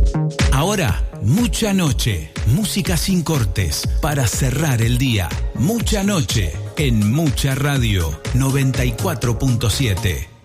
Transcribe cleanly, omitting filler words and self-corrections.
Ahora, Mucha Noche, música sin cortes, para cerrar el día. Mucha Noche, en Mucha Radio, 94.7.